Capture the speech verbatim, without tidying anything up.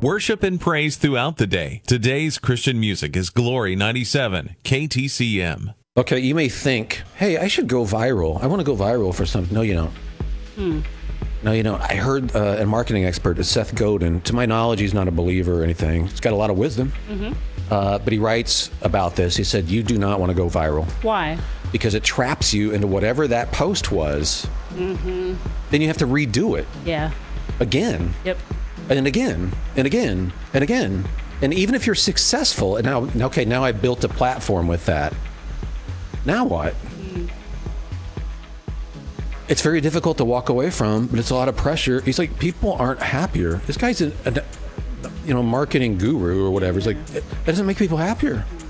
Worship and praise throughout the day. Today's Christian music is Glory ninety-seven, K T C M. Okay, you may think, hey, I should go viral. I want to go viral for something. No, you don't. Hmm. No, you don't. I heard uh, a marketing expert, Seth Godin. To my knowledge, he's not a believer or anything. He's got a lot of wisdom. Mm-hmm. Uh, but he writes about this. He said, you do not want to go viral. Why? Because it traps you into whatever that post was. Mm-hmm. Then you have to redo it. Yeah. Again. Yep. And again, and again, and again. And even if you're successful, and now, okay, now I built a platform with that. Now what? Mm. It's very difficult to walk away from, but it's a lot of pressure. He's like, people aren't happier. This guy's a, a you know, marketing guru or whatever. He's like, it doesn't make people happier.